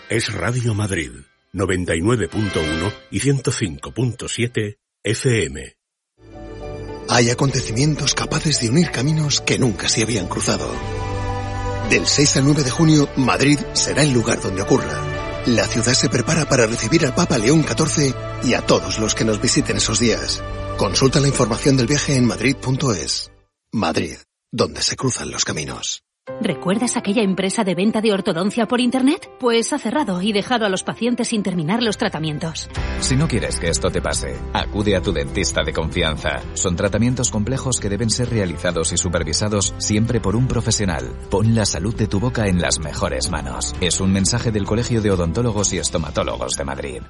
Es Radio Madrid, 99.1 y 105.7 FM. Hay acontecimientos capaces de unir caminos que nunca se habían cruzado. Del 6 al 9 de junio, Madrid será el lugar donde ocurra. La ciudad se prepara para recibir al Papa León XIV y a todos los que nos visiten esos días. Consulta la información del viaje en madrid.es. Madrid, donde se cruzan los caminos. ¿Recuerdas aquella empresa de venta de ortodoncia por Internet? Pues ha cerrado y dejado a los pacientes sin terminar los tratamientos. Si no quieres que esto te pase, acude a tu dentista de confianza. Son tratamientos complejos que deben ser realizados y supervisados siempre por un profesional. Pon la salud de tu boca en las mejores manos. Es un mensaje del Colegio de Odontólogos y Estomatólogos de Madrid.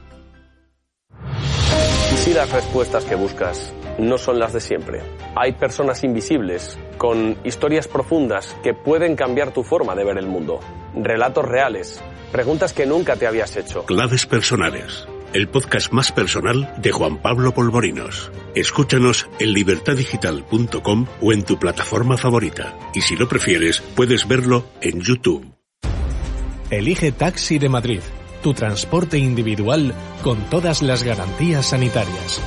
¿Y si las respuestas que buscas no son las de siempre? Hay personas invisibles, con historias profundas que pueden cambiar tu forma de ver el mundo. Relatos reales, preguntas que nunca te habías hecho. Claves personales, el podcast más personal de Juan Pablo Polvorinos. Escúchanos en libertadigital.com o en tu plataforma favorita. Y si lo prefieres, puedes verlo en YouTube. Elige Taxi de Madrid, tu transporte individual con todas las garantías sanitarias.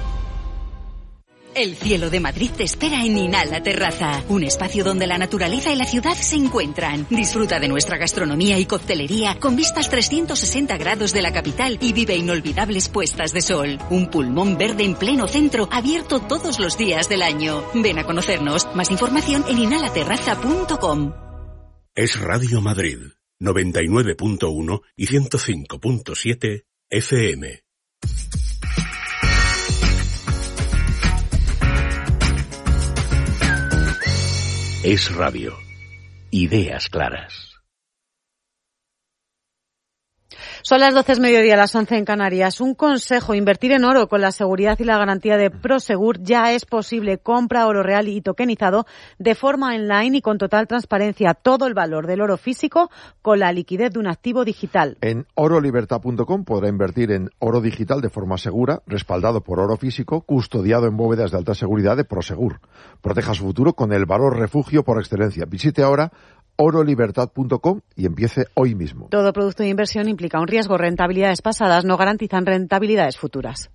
El cielo de Madrid te espera en Inhala Terraza, un espacio donde la naturaleza y la ciudad se encuentran. Disfruta de nuestra gastronomía y coctelería con vistas 360 grados de la capital y vive inolvidables puestas de sol. Un pulmón verde en pleno centro, abierto todos los días del año. Ven a conocernos. Más información en inhalaterraza.com. Es Radio Madrid, 99.1 y 105.7 FM. Es Radio. Ideas claras. Son las 12 mediodía, las 11 en Canarias. Un consejo: invertir en oro con la seguridad y la garantía de Prosegur. Ya es posible. Compra oro real y tokenizado de forma online y con total transparencia. Todo el valor del oro físico con la liquidez de un activo digital. En orolibertad.com podrá invertir en oro digital de forma segura, respaldado por oro físico, custodiado en bóvedas de alta seguridad de Prosegur. Proteja su futuro con el valor refugio por excelencia. Visite ahora orolibertad.com y empiece hoy mismo. Todo producto de inversión implica un riesgo. Rentabilidades pasadas no garantizan rentabilidades futuras.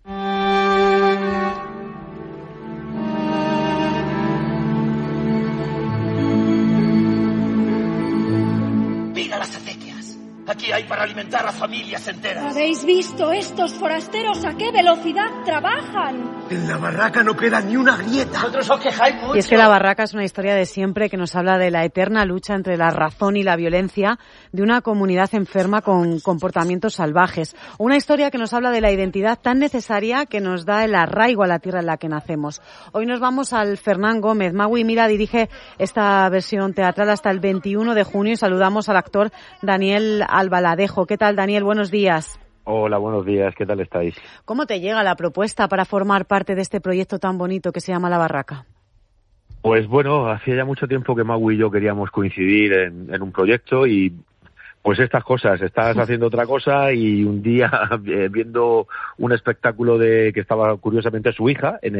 ¡Mira las acequias! Aquí hay para alimentar a familias enteras. ¿Habéis visto estos forasteros a qué velocidad trabajan? En la barraca no queda ni una grieta. Vosotros os quejáis mucho. Y es que La Barraca es una historia de siempre que nos habla de la eterna lucha entre la razón y la violencia de una comunidad enferma con comportamientos salvajes. Una historia que nos habla de la identidad tan necesaria que nos da el arraigo a la tierra en la que nacemos. Hoy nos vamos al Fernán Gómez. Magui Mira dirige esta versión teatral hasta el 21 de junio y saludamos al actor Daniel Albaladejo. ¿Qué tal, Daniel? Buenos días. Hola, buenos días. ¿Qué tal estáis? ¿Cómo te llega la propuesta para formar parte de este proyecto tan bonito que se llama La Barraca? Pues bueno, hacía ya mucho tiempo que Mau y yo queríamos coincidir en un proyecto y pues estas cosas, estás haciendo otra cosa y un día viendo un espectáculo que estaba curiosamente su hija en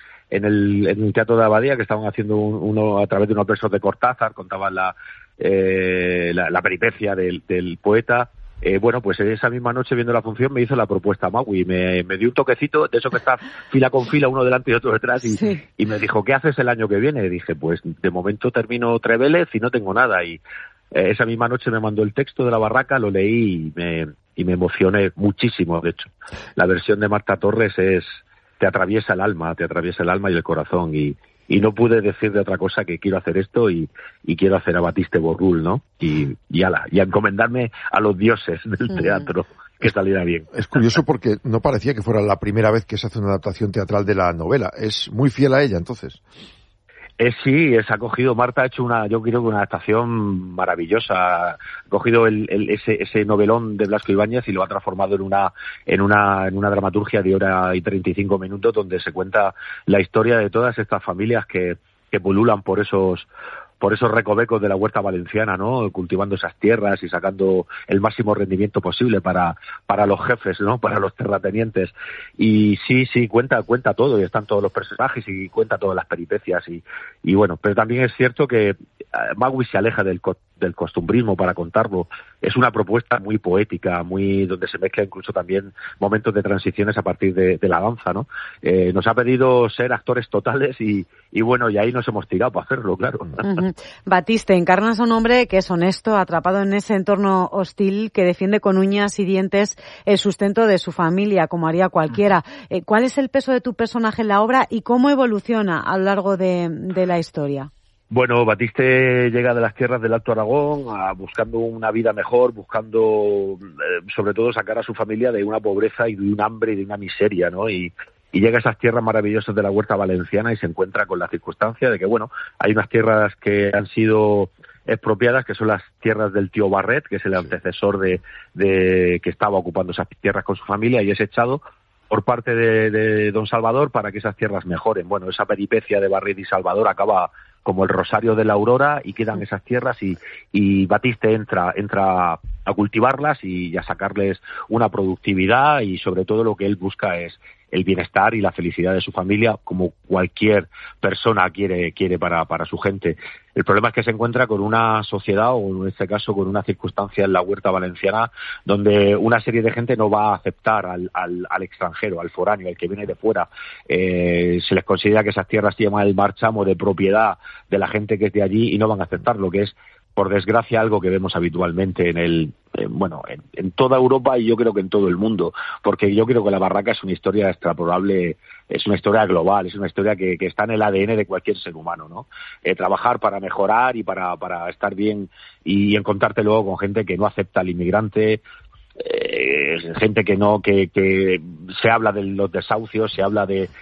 el Teatro de Abadía, que estaban haciendo uno a través de unos versos de Cortázar, contaban la peripecia del poeta. Bueno, pues esa misma noche viendo la función me hizo la propuesta Magui, me dio un toquecito de eso que está fila con fila, uno delante y otro detrás, y me dijo, ¿qué haces el año que viene? Y dije, pues de momento termino Trevélez y no tengo nada, y esa misma noche me mandó el texto de La Barraca, lo leí y me emocioné muchísimo. De hecho, la versión de Marta Torres te atraviesa el alma y el corazón, y no pude decir de otra cosa que quiero hacer esto y quiero hacer a Batiste Borrul, ¿no? Y a encomendarme a los dioses del teatro, que saliera bien. Es curioso porque no parecía que fuera la primera vez que se hace una adaptación teatral de la novela. Es muy fiel a ella, entonces. Sí, ha cogido, Marta ha hecho yo creo que una adaptación maravillosa. Ha cogido ese novelón de Blasco Ibáñez y lo ha transformado en una dramaturgia de 1:35 donde se cuenta la historia de todas estas familias que pululan por esos recovecos de la huerta valenciana, ¿no? Cultivando esas tierras y sacando el máximo rendimiento posible para los jefes, ¿no? Para los terratenientes. Y sí, cuenta todo, y están todos los personajes y cuenta todas las peripecias y bueno, pero también es cierto que Magui se aleja del del costumbrismo para contarlo. Es una propuesta muy poética, muy donde se mezcla incluso también momentos de transiciones a partir de la danza, ¿no? Nos ha pedido ser actores totales y bueno, y ahí nos hemos tirado para hacerlo, claro. Batiste, encarnas a un hombre que es honesto, atrapado en ese entorno hostil, que defiende con uñas y dientes el sustento de su familia, como haría cualquiera. ¿Cuál es el peso de tu personaje en la obra y cómo evoluciona a lo largo de la historia? Bueno, Batiste llega de las tierras del Alto Aragón buscando una vida mejor, buscando sobre todo sacar a su familia de una pobreza y de un hambre y de una miseria, ¿no? Y llega a esas tierras maravillosas de la Huerta Valenciana y se encuentra con la circunstancia de que, bueno, hay unas tierras que han sido expropiadas, que son las tierras del tío Barret, que es el antecesor de que estaba ocupando esas tierras con su familia, y es echado por parte de don Salvador para que esas tierras mejoren. Bueno, esa peripecia de Barret y Salvador acaba como el rosario de la aurora y quedan esas tierras y Batiste entra a cultivarlas y a sacarles una productividad, y sobre todo lo que él busca es el bienestar y la felicidad de su familia, como cualquier persona quiere para su gente. El problema es que se encuentra con una sociedad, o en este caso con una circunstancia en la Huerta Valenciana, donde una serie de gente no va a aceptar al extranjero, al foráneo, al que viene de fuera. Se les considera que esas tierras tienen el marchamo de propiedad de la gente que es de allí y no van a aceptar, lo que es, por desgracia, algo que vemos habitualmente en toda Europa y yo creo que en todo el mundo, porque yo creo que la barraca es una historia extrapolable, es una historia global, es una historia que está en el ADN de cualquier ser humano, ¿no? Trabajar para mejorar y para estar bien y encontrarte luego con gente que no acepta al inmigrante, gente que se habla de los desahucios, se habla de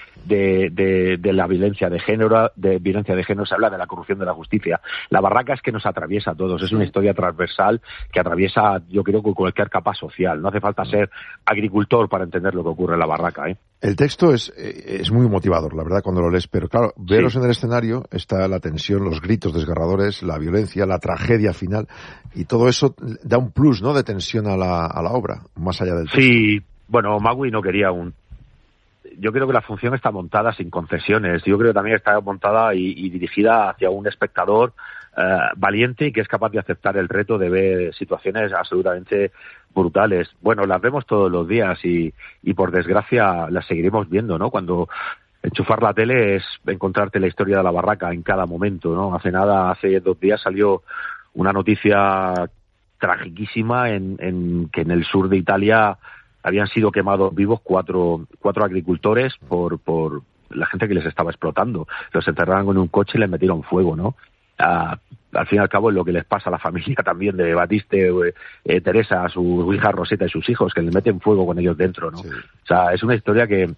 la violencia de género, se habla de la corrupción de la justicia. La barraca es que nos atraviesa a todos, es una historia transversal que atraviesa, yo creo, con cualquier capa social. No hace falta ser agricultor para entender lo que ocurre en la barraca, ¿eh? El texto es muy motivador, la verdad, cuando lo lees, pero claro, veros en el escenario, está la tensión, los gritos desgarradores, la violencia, la tragedia final, y todo eso da un plus, ¿no?, de tensión a la obra, más allá del texto. Sí, bueno, Magui no quería yo creo que la función está montada sin concesiones. Yo creo que también está montada y dirigida hacia un espectador valiente y que es capaz de aceptar el reto de ver situaciones absolutamente brutales. Bueno, las vemos todos los días y por desgracia las seguiremos viendo, ¿no? Cuando enchufar la tele es encontrarte la historia de la barraca en cada momento, ¿no? Hace 2 días salió una noticia tragiquísima en que en el sur de Italia habían sido quemados vivos cuatro agricultores por la gente que les estaba explotando. Los encerraron en un coche y les metieron fuego, ¿no? Al fin y al cabo es lo que les pasa a la familia también de Batiste, Teresa, a su hija Roseta y sus hijos, que les meten fuego con ellos dentro, ¿no? Sí. O sea, es una historia que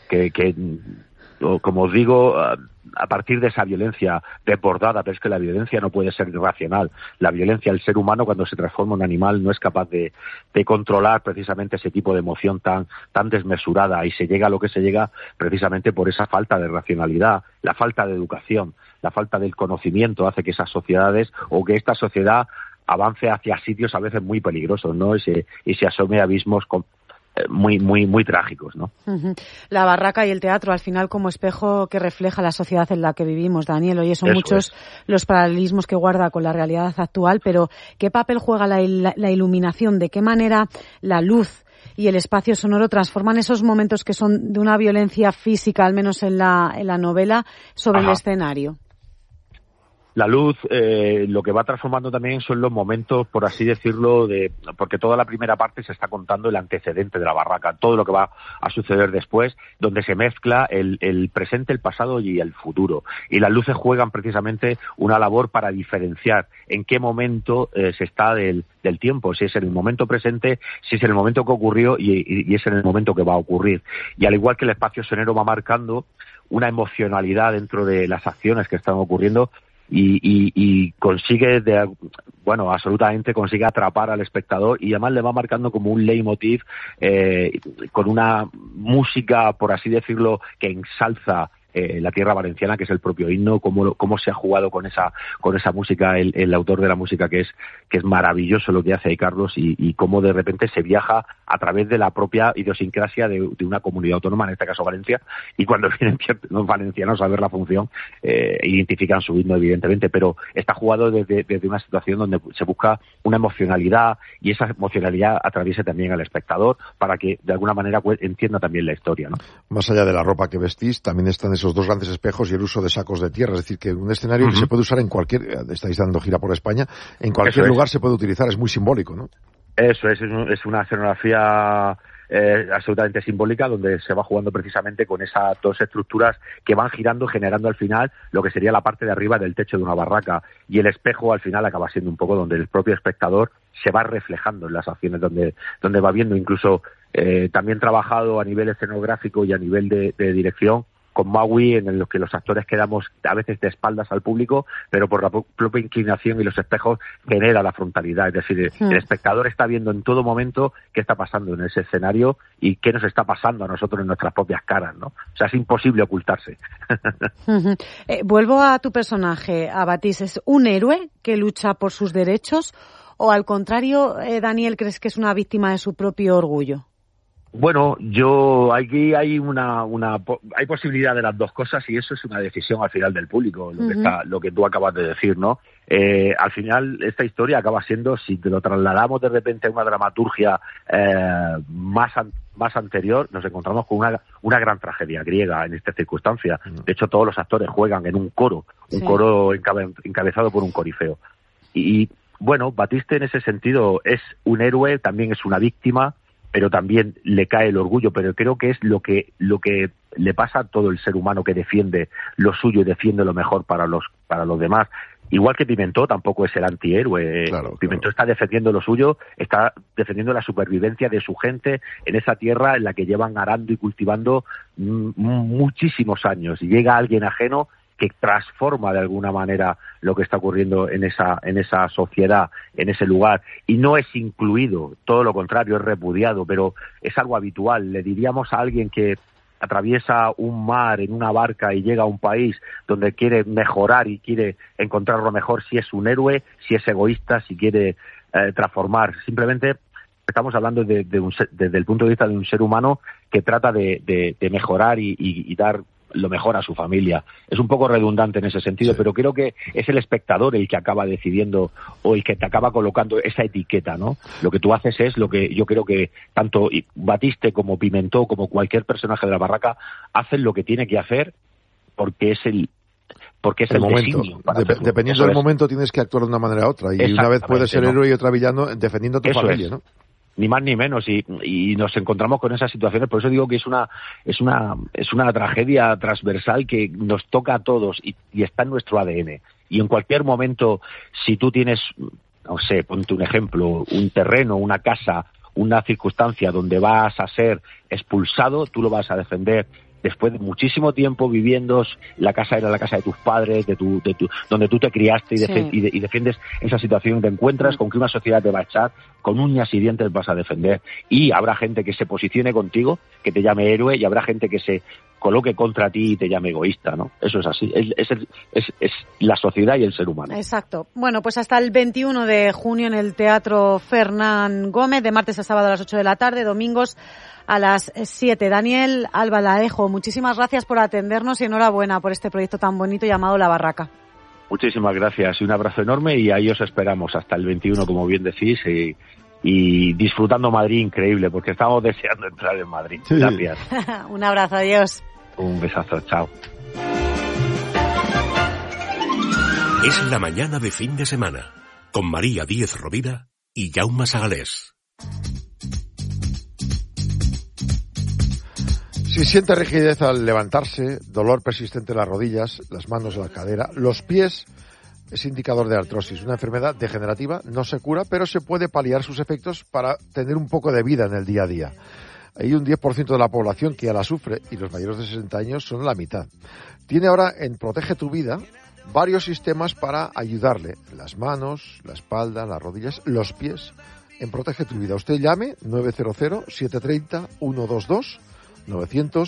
como os digo, a partir de esa violencia desbordada, pero es que la violencia no puede ser irracional. La violencia, el ser humano cuando se transforma en un animal no es capaz de controlar precisamente ese tipo de emoción tan desmesurada, y se llega a lo que se llega precisamente por esa falta de racionalidad, la falta de educación, la falta del conocimiento hace que esas sociedades o que esta sociedad avance hacia sitios a veces muy peligrosos, ¿no? Y se asome a abismos muy trágicos, ¿no? La barraca y el teatro, al final, como espejo que refleja la sociedad en la que vivimos, Daniel. Oye, son muchos los paralelismos que guarda con la realidad actual, pero ¿qué papel juega la iluminación? ¿De qué manera la luz y el espacio sonoro transforman esos momentos que son de una violencia física, al menos en la novela, sobre el escenario? La luz, lo que va transformando también son los momentos, por así decirlo, porque toda la primera parte se está contando el antecedente de la barraca, todo lo que va a suceder después, donde se mezcla el presente, el pasado y el futuro. Y las luces juegan precisamente una labor para diferenciar en qué momento se está del tiempo, si es en el momento presente, si es en el momento que ocurrió y es en el momento que va a ocurrir. Y al igual que el espacio sonoro va marcando una emocionalidad dentro de las acciones que están ocurriendo, y consigue absolutamente consigue atrapar al espectador, y además le va marcando como un leitmotiv con una música, por así decirlo, que ensalza La Tierra Valenciana, que es el propio himno, cómo se ha jugado con esa música, el autor de la música, que es maravilloso lo que hace ahí Carlos, y cómo de repente se viaja a través de la propia idiosincrasia de una comunidad autónoma, en este caso Valencia, y cuando vienen los valencianos a ver la función, identifican su himno, evidentemente, pero está jugado desde una situación donde se busca una emocionalidad, y esa emocionalidad atraviese también al espectador para que de alguna manera entienda también la historia, ¿no? Más allá de la ropa que vestís, también están esos dos grandes espejos y el uso de sacos de tierra, es decir, que un escenario que se puede usar en cualquier, estáis dando gira por España, en cualquier lugar se puede utilizar, es muy simbólico, ¿no? Eso es una escenografía absolutamente simbólica, donde se va jugando precisamente con esas dos estructuras que van girando, generando al final lo que sería la parte de arriba del techo de una barraca, y el espejo al final acaba siendo un poco donde el propio espectador se va reflejando en las acciones, donde va viendo. Incluso también trabajado a nivel escenográfico y a nivel de dirección con Maui, en los que los actores quedamos a veces de espaldas al público, pero por la propia inclinación y los espejos genera la frontalidad. Es decir, el espectador está viendo en todo momento qué está pasando en ese escenario y qué nos está pasando a nosotros en nuestras propias caras, ¿no? O sea, es imposible ocultarse. Vuelvo a tu personaje, a Batís. ¿Es un héroe que lucha por sus derechos o, al contrario, Daniel, crees que es una víctima de su propio orgullo? Bueno, aquí hay hay posibilidad de las dos cosas, y eso es una decisión al final del público, lo que tú acabas de decir, ¿no? Al final esta historia acaba siendo, si te lo trasladamos de repente a una dramaturgia más anterior, nos encontramos con una gran tragedia griega en esta circunstancia. De hecho, todos los actores juegan en un coro encabezado por un corifeo. Y bueno, Batiste en ese sentido es un héroe, también es una víctima, pero también le cae el orgullo, pero creo que es lo que le pasa a todo el ser humano que defiende lo suyo y defiende lo mejor para los demás. Igual que Pimentó tampoco es el antihéroe. Pimentó está defendiendo lo suyo, está defendiendo la supervivencia de su gente en esa tierra en la que llevan arando y cultivando muchísimos años. Y llega alguien ajeno que transforma de alguna manera lo que está ocurriendo en esa sociedad, en ese lugar, y no es incluido, todo lo contrario, es repudiado, pero es algo habitual. Le diríamos a alguien que atraviesa un mar en una barca y llega a un país donde quiere mejorar y quiere encontrar lo mejor, si es un héroe, si es egoísta, si quiere transformar. Simplemente estamos hablando desde el punto de vista de un ser humano que trata de mejorar y dar lo mejor a su familia. Es un poco redundante en ese sentido, pero creo que es el espectador el que acaba decidiendo o el que te acaba colocando esa etiqueta, ¿no? Lo que tú haces es lo que yo creo que tanto Batiste como Pimentó como cualquier personaje de la barraca hacen lo que tiene que hacer porque es el momento. Dependiendo del momento tienes que actuar de una manera u otra, y una vez puedes ser héroe y otra villano defendiendo a tu familia, ¿no? Ni más ni menos, y nos encontramos con esas situaciones. Por eso digo que es una tragedia transversal que nos toca a todos y está en nuestro ADN. Y en cualquier momento, si tú tienes, no sé, ponte un ejemplo, un terreno, una casa, una circunstancia donde vas a ser expulsado, tú lo vas a defender. Después de muchísimo tiempo viviendo, la casa era la casa de tus padres, donde tú te criaste y defiendes esa situación, te encuentras con que una sociedad te va a echar, con uñas y dientes vas a defender, y habrá gente que se posicione contigo, que te llame héroe, y habrá gente que se coloque contra ti y te llame egoísta, ¿no? Eso es así, es la sociedad y el ser humano. Exacto. Bueno, pues hasta el 21 de junio en el Teatro Fernán Gómez, de martes a sábado a las 8 de la tarde, domingos a las 7. Daniel Albaladejo, muchísimas gracias por atendernos y enhorabuena por este proyecto tan bonito llamado La Barraca. Muchísimas gracias y un abrazo enorme, y ahí os esperamos hasta el 21, como bien decís, y disfrutando Madrid increíble, porque estamos deseando entrar en Madrid. Sí. Gracias. Un abrazo, adiós. Un besazo, chao. Es la mañana de fin de semana, con María Díez Rovira y Jaume Sagalés. Si siente rigidez al levantarse, dolor persistente en las rodillas, las manos en la cadera, los pies, es indicador de artrosis, una enfermedad degenerativa, no se cura, pero se puede paliar sus efectos para tener un poco de vida en el día a día. Hay un 10% de la población que ya la sufre, y los mayores de 60 años son la mitad. Tiene ahora en Protege tu Vida varios sistemas para ayudarle: las manos, la espalda, las rodillas, los pies. En Protege tu Vida, usted llame 900 730 122, 900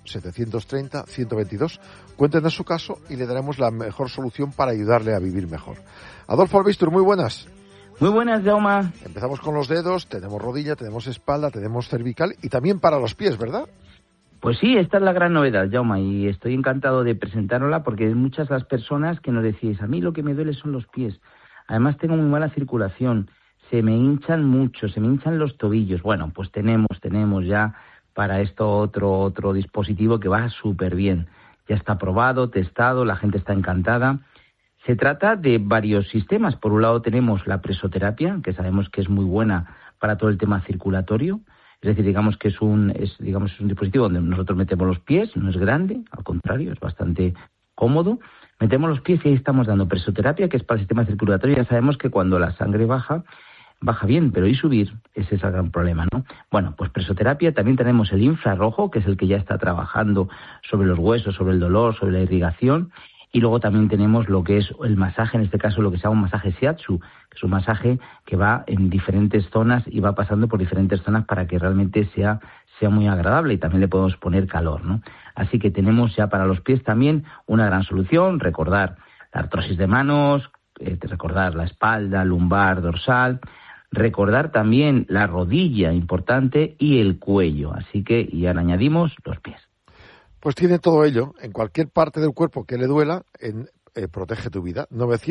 900-730-122. Cuéntenos su caso y le daremos la mejor solución para ayudarle a vivir mejor. Adolfo Albistur, muy buenas. Muy buenas, Jaume. Empezamos con los dedos, tenemos rodilla, tenemos espalda, tenemos cervical y también para los pies, ¿verdad? Pues sí, esta es la gran novedad, Jaume, y estoy encantado de presentárosla porque hay muchas las personas que nos decís, a mí lo que me duele son los pies. Además tengo muy mala circulación, se me hinchan mucho, se me hinchan los tobillos. Bueno, pues tenemos ya para esto otro dispositivo que va súper bien. Ya está probado, testado, la gente está encantada. Se trata de varios sistemas. Por un lado tenemos la presoterapia, que sabemos que es muy buena para todo el tema circulatorio. Es decir, digamos que es un dispositivo donde nosotros metemos los pies, no es grande, al contrario, es bastante cómodo. Metemos los pies y ahí estamos dando presoterapia, que es para el sistema circulatorio. Ya sabemos que cuando la sangre baja bien, pero y subir, ese es el gran problema, ¿no? Bueno, pues presoterapia, también tenemos el infrarrojo, que es el que ya está trabajando sobre los huesos, sobre el dolor, sobre la irrigación. Y luego también tenemos lo que es el masaje, en este caso lo que se llama un masaje shiatsu, que es un masaje que va en diferentes zonas y va pasando por diferentes zonas para que realmente sea muy agradable y también le podemos poner calor, ¿no? Así que tenemos ya para los pies también una gran solución, recordar la artrosis de manos, recordar la espalda, lumbar, dorsal, recordar también la rodilla, importante, y el cuello. Así que ya le añadimos los pies. Pues tiene todo ello, en cualquier parte del cuerpo que le duela, en Protege tu Vida.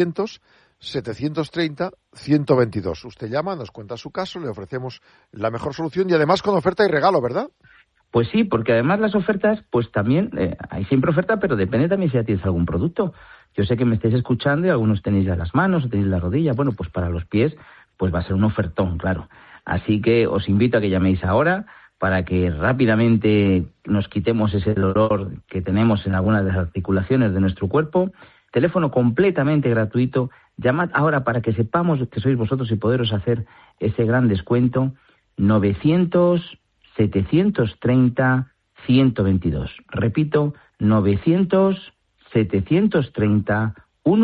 900-730-122. Usted llama, nos cuenta su caso, le ofrecemos la mejor solución y además con oferta y regalo, ¿verdad? Pues sí, porque además las ofertas, pues también, hay siempre oferta, pero depende también si ya tienes algún producto. Yo sé que me estáis escuchando y algunos tenéis ya las manos o tenéis la rodilla. Bueno, pues para los pies, pues va a ser un ofertón, claro. Así que os invito a que llaméis ahora para que rápidamente nos quitemos ese dolor que tenemos en algunas de las articulaciones de nuestro cuerpo. Teléfono completamente gratuito. Llamad ahora para que sepamos que sois vosotros y poderos hacer ese gran descuento. 900-730-122. Repito, 900-730-122.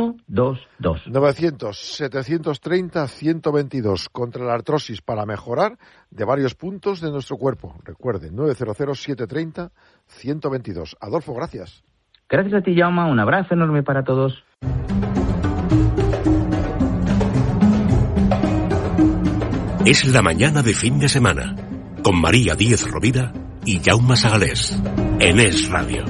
900-730-122 contra la artrosis para mejorar de varios puntos de nuestro cuerpo. Recuerden, 900-730-122. Adolfo, gracias. Gracias a ti, Jaume. Un abrazo enorme para todos. Es la mañana de fin de semana con María Díez Rovira y Jaume Sagalés en Es Radio.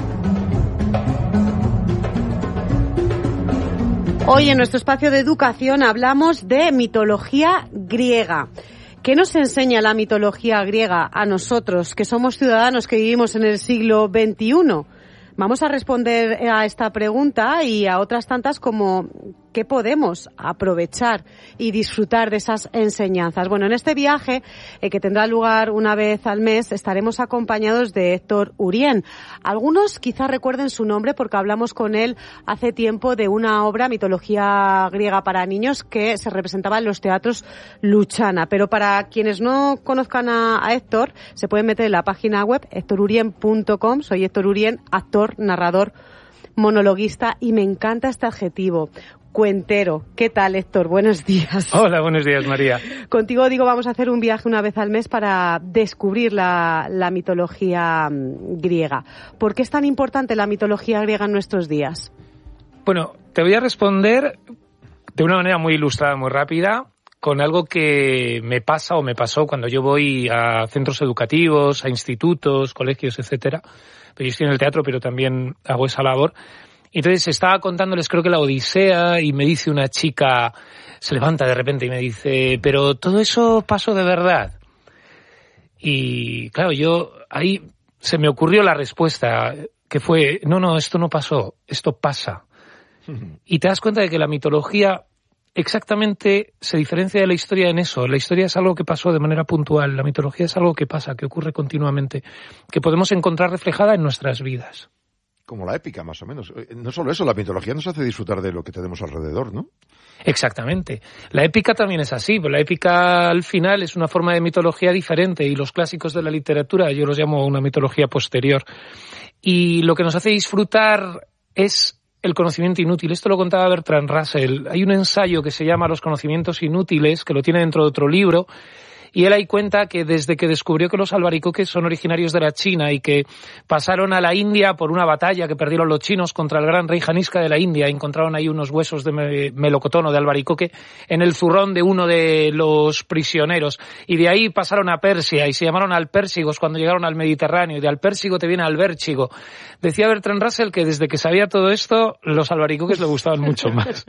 Hoy en nuestro espacio de educación hablamos de mitología griega. ¿Qué nos enseña la mitología griega a nosotros, que somos ciudadanos que vivimos en el siglo XXI? Vamos a responder a esta pregunta y a otras tantas como ¿qué podemos aprovechar y disfrutar de esas enseñanzas? Bueno, en este viaje, que tendrá lugar una vez al mes, estaremos acompañados de Héctor Urien. Algunos quizás recuerden su nombre porque hablamos con él hace tiempo de una obra, Mitología griega para niños, que se representaba en los teatros Luchana. Pero para quienes no conozcan a Héctor, se pueden meter en la página web hectorurien.com. Soy Héctor Urien, actor, narrador, monologuista, y me encanta este adjetivo, cuentero. ¿Qué tal, Héctor? Buenos días. Hola, buenos días, María. Contigo, digo, vamos a hacer un viaje una vez al mes para descubrir la mitología griega. ¿Por qué es tan importante la mitología griega en nuestros días? Bueno, te voy a responder de una manera muy ilustrada, muy rápida, con algo que me pasa o me pasó cuando yo voy a centros educativos, a institutos, colegios, etcétera. Yo estoy en el teatro, pero también hago esa labor. Entonces estaba contándoles, creo que la Odisea, y me dice una chica, se levanta de repente y me dice, pero todo eso pasó de verdad. Y claro, ahí se me ocurrió la respuesta, que fue, no, esto no pasó, esto pasa. Y te das cuenta de que la mitología exactamente se diferencia de la historia en eso. La historia es algo que pasó de manera puntual, la mitología es algo que pasa, que ocurre continuamente, que podemos encontrar reflejada en nuestras vidas. Como la épica, más o menos. No solo eso, la mitología nos hace disfrutar de lo que tenemos alrededor, ¿no? Exactamente. La épica también es así, pero la épica al final es una forma de mitología diferente, y los clásicos de la literatura yo los llamo una mitología posterior. Y lo que nos hace disfrutar es el conocimiento inútil. Esto lo contaba Bertrand Russell. Hay un ensayo que se llama Los conocimientos inútiles, que lo tiene dentro de otro libro, Y él ahí cuenta que desde que descubrió que los albaricoques son originarios de la China y que pasaron a la India por una batalla que perdieron los chinos contra el gran rey Janisca de la India, encontraron ahí unos huesos de melocotón o de albaricoque en el zurrón de uno de los prisioneros. Y de ahí pasaron a Persia y se llamaron alpérsigos cuando llegaron al Mediterráneo. Y de alpérsigo te viene albérchigo. Decía Bertrand Russell que desde que sabía todo esto, los albaricoques le gustaban mucho más.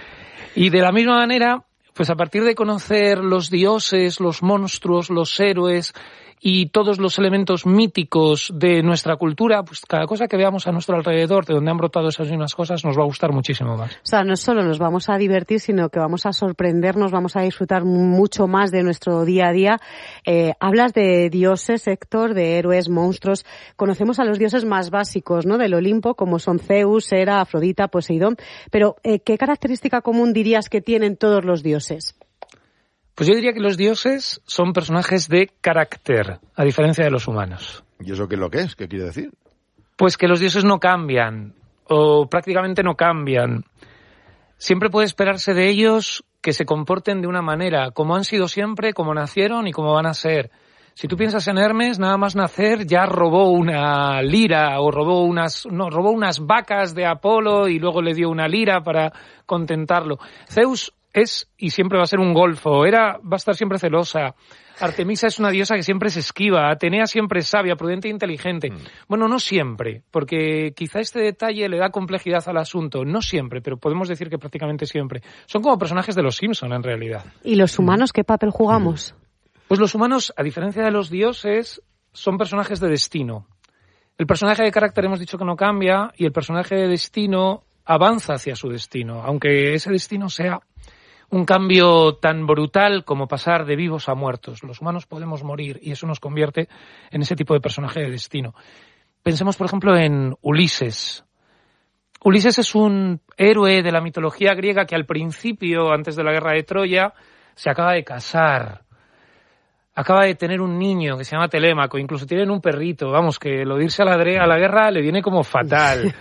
Y de la misma manera, pues a partir de conocer los dioses, los monstruos, los héroes y todos los elementos míticos de nuestra cultura, pues cada cosa que veamos a nuestro alrededor, de donde han brotado esas mismas cosas, nos va a gustar muchísimo más. O sea, no solo nos vamos a divertir, sino que vamos a sorprendernos, vamos a disfrutar mucho más de nuestro día a día. Hablas de dioses, Héctor, de héroes, monstruos. Conocemos a los dioses más básicos, ¿no?, del Olimpo, como son Zeus, Hera, Afrodita, Poseidón. Pero, ¿qué característica común dirías que tienen todos los dioses? Pues yo diría que los dioses son personajes de carácter, a diferencia de los humanos. ¿Y eso qué es lo que es? ¿Qué quiere decir? Pues que los dioses no cambian, o prácticamente no cambian. Siempre puede esperarse de ellos que se comporten de una manera, como han sido siempre, como nacieron y como van a ser. Si tú piensas en Hermes, nada más nacer ya robó una lira, o robó unas vacas de Apolo y luego le dio una lira para contentarlo. Zeus es y siempre va a ser un golfo. Hera va a estar siempre celosa. Artemisa es una diosa que siempre se esquiva. Atenea siempre es sabia, prudente e inteligente. Bueno, no siempre, porque quizá este detalle le da complejidad al asunto. No siempre, pero podemos decir que prácticamente siempre. Son como personajes de los Simpson, en realidad. ¿Y los humanos qué papel jugamos? Pues los humanos, a diferencia de los dioses, son personajes de destino. El personaje de carácter hemos dicho que no cambia, y el personaje de destino avanza hacia su destino, aunque ese destino sea un cambio tan brutal como pasar de vivos a muertos. Los humanos podemos morir y eso nos convierte en ese tipo de personaje de destino. Pensemos, por ejemplo, en Ulises. Ulises es un héroe de la mitología griega que al principio, antes de la guerra de Troya, se acaba de casar. Acaba de tener un niño que se llama Telémaco, incluso tienen un perrito, vamos, que lo de irse a la guerra le viene como fatal.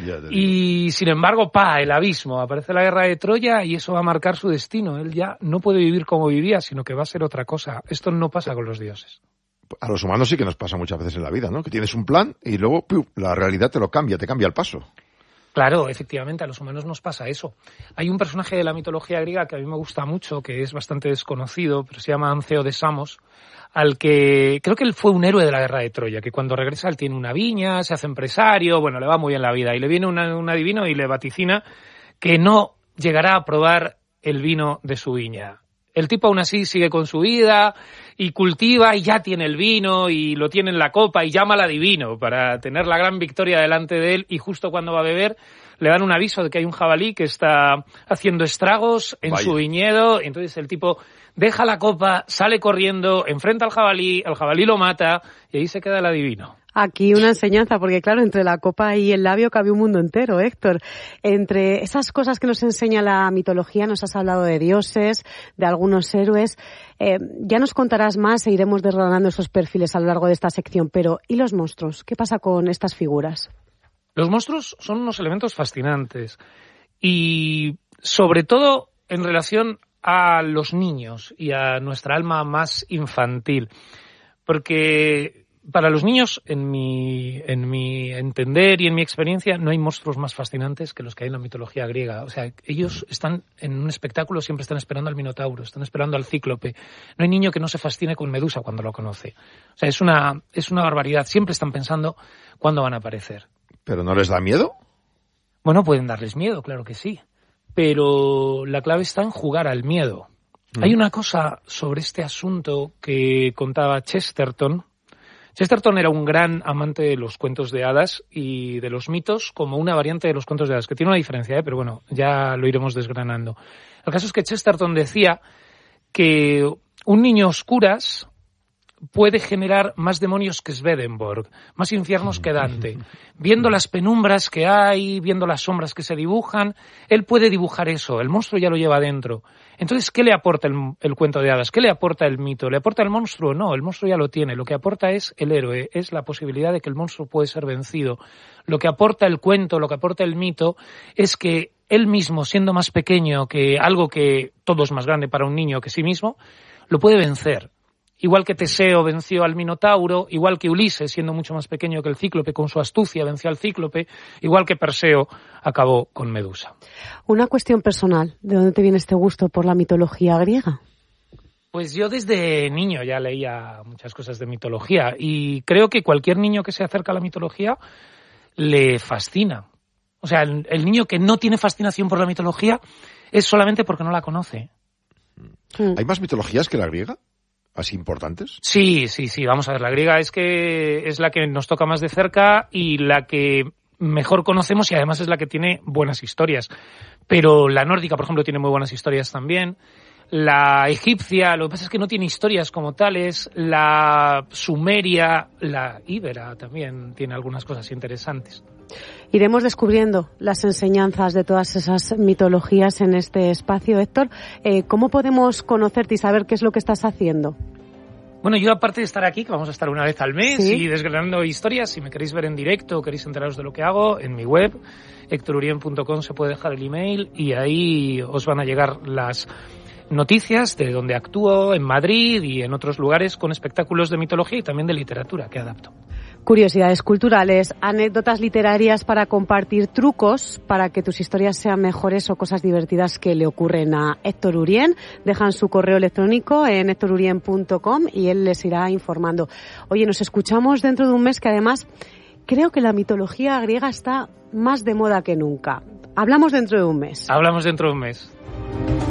Y sin embargo, el abismo, aparece la guerra de Troya y eso va a marcar su destino. Él ya no puede vivir como vivía, sino que va a ser otra cosa. Esto no pasa con los dioses. A los humanos sí que nos pasa muchas veces en la vida, ¿no? Que tienes un plan y luego la realidad te lo cambia, te cambia el paso. Claro, efectivamente, a los humanos nos pasa eso. Hay un personaje de la mitología griega que a mí me gusta mucho, que es bastante desconocido, pero se llama Anceo de Samos, al que creo que él fue un héroe de la guerra de Troya, que cuando regresa él tiene una viña, se hace empresario, bueno, le va muy bien la vida, y le viene un adivino y le vaticina que no llegará a probar el vino de su viña. El tipo aún así sigue con su vida y cultiva y ya tiene el vino y lo tiene en la copa y llama al adivino para tener la gran victoria delante de él, y justo cuando va a beber le dan un aviso de que hay un jabalí que está haciendo estragos en su viñedo. Entonces el tipo deja la copa, sale corriendo, enfrenta al jabalí, el jabalí lo mata y ahí se queda el adivino. Aquí una enseñanza, porque claro, entre la copa y el labio cabe un mundo entero, Héctor. Entre esas cosas que nos enseña la mitología, nos has hablado de dioses, de algunos héroes. Ya nos contarás más e iremos desgranando esos perfiles a lo largo de esta sección. Pero, ¿y los monstruos? ¿Qué pasa con estas figuras? Los monstruos son unos elementos fascinantes. Y sobre todo en relación a los niños y a nuestra alma más infantil. Porque para los niños, en mi entender y en mi experiencia, no hay monstruos más fascinantes que los que hay en la mitología griega. O sea, ellos están en un espectáculo, siempre están esperando al Minotauro, están esperando al Cíclope. No hay niño que no se fascine con Medusa cuando lo conoce. O sea, es una barbaridad. Siempre están pensando cuándo van a aparecer. ¿Pero no les da miedo? Bueno, pueden darles miedo, claro que sí. Pero la clave está en jugar al miedo. Hay una cosa sobre este asunto que contaba Chesterton. Chesterton era un gran amante de los cuentos de hadas y de los mitos como una variante de los cuentos de hadas, que tiene una diferencia, pero bueno, ya lo iremos desgranando. El caso es que Chesterton decía que un niño a oscuras puede generar más demonios que Swedenborg, más infiernos que Dante. Viendo las penumbras que hay, viendo las sombras que se dibujan, él puede dibujar eso, el monstruo ya lo lleva dentro. Entonces, ¿qué le aporta el cuento de hadas? ¿Qué le aporta el mito? ¿Le aporta el monstruo? No, el monstruo ya lo tiene. Lo que aporta es el héroe, es la posibilidad de que el monstruo puede ser vencido. Lo que aporta el cuento, lo que aporta el mito, es que él mismo, siendo más pequeño que algo que todo es más grande para un niño que sí mismo, lo puede vencer. igual que Teseo venció al Minotauro, igual que Ulises, siendo mucho más pequeño que el Cíclope, con su astucia venció al Cíclope, igual que Perseo acabó con Medusa. Una cuestión personal, ¿de dónde te viene este gusto por la mitología griega? Pues yo desde niño ya leía muchas cosas de mitología y creo que cualquier niño que se acerca a la mitología le fascina. O sea, el niño que no tiene fascinación por la mitología es solamente porque no la conoce. ¿Hay más mitologías que la griega? ¿Así importantes? Sí. Vamos a ver, la griega es la que nos toca más de cerca y la que mejor conocemos y además es la que tiene buenas historias. Pero la nórdica, por ejemplo, tiene muy buenas historias también. La egipcia, lo que pasa es que no tiene historias como tales. La sumeria, la íbera también tiene algunas cosas interesantes. Iremos descubriendo las enseñanzas de todas esas mitologías en este espacio. Héctor, ¿cómo podemos conocerte y saber qué es lo que estás haciendo? Bueno, yo aparte de estar aquí, que vamos a estar una vez al mes, ¿sí?, y desgranando historias, si me queréis ver en directo o queréis enteraros de lo que hago, en mi web, hectorurien.com, se puede dejar el email y ahí os van a llegar las noticias de donde actúo en Madrid y en otros lugares con espectáculos de mitología y también de literatura que adapto. Curiosidades culturales, anécdotas literarias para compartir, trucos para que tus historias sean mejores o cosas divertidas que le ocurren a Héctor Urien. Dejan su correo electrónico en hectorurien.com y él les irá informando. Oye, nos escuchamos dentro de un mes, que además creo que la mitología griega está más de moda que nunca. Hablamos dentro de un mes. Hablamos dentro de un mes.